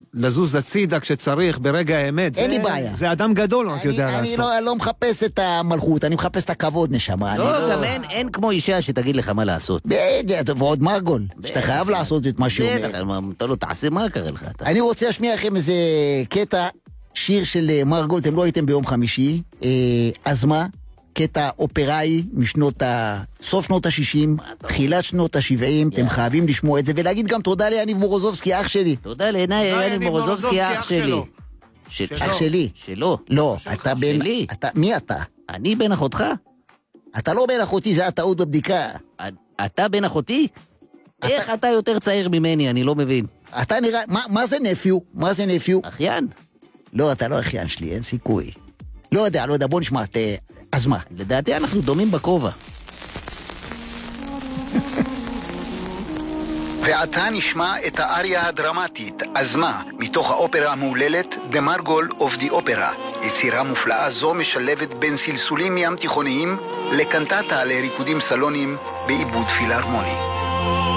לזוז הצידה כשצריך ברגע האמת. אין לי בעיה. זה אדם גדול, רק יודע לעשות. אני לא מחפש את המלכות, אני מחפש את הכבוד, נשמה. לא, גם אין כמו אישה שתגיד לך מה לעשות. ועוד מרגול, שאתה חייב לעשות את מה שהוא אומר. אתה לא תעשה, מה קרה לך? אני רוצה להשמיע לכם איזה קטע, שיר של מרגול, אתם לא הייתם ביום חמישי, אז מה? קטע אופראי סוף שנות ה-60, תחילת שנות ה-70, אתם חייבים לשמוע את זה, ולהגיד גם תודה ליניב מורוזובסקי, אח שלי. תודה ליניב מורוזובסקי, אח שלי. אח שלי? שלו. לא, אתה בן... שלי. מי אתה? אני בן אחותך? אתה לא בן אחותי, זה הטעות בבדיקה. אתה בן אחותי? איך אתה יותר צעיר ממני, אני לא מבין. אתה נראה... מה זה נפיו? מה זה נפיו? אחיין? לא, אתה לא אחיין שלי, אין סיכוי. לא יודע, בוא נשמע, אז מה? לדעתי אנחנו דומים בכובע. ועתה נשמע את האריה הדרמטית, אז מה? מתוך האופרה המהוללת, The Margol of the Opera. יצירה מופלאה זו משלבת בין סלסולים ים תיכוניים לקנטטה לריקודים סלונים בעיבוד פילהרמוני.